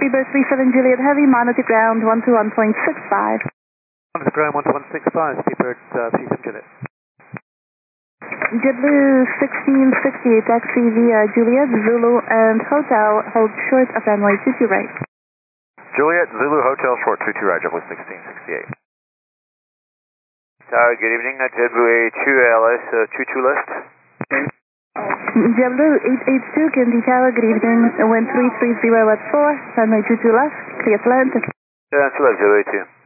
Speedbird 37 Juliet Heavy, monitor ground 121.65. Monitor ground 12165, Speedbird 37 Juliet. JetBlue 1668, taxi via Juliet, Zulu and Hotel, hold short of runway 22 right. Juliet, Zulu Hotel, short 22 right, JetBlue 1668. Tower, good evening, JetBlue 82LS, 22 left. JetBlue 882, Kennedy Tower, good evening, wind 330 at 4, runway 22 left, clear to land. Yeah, 2 left, 082.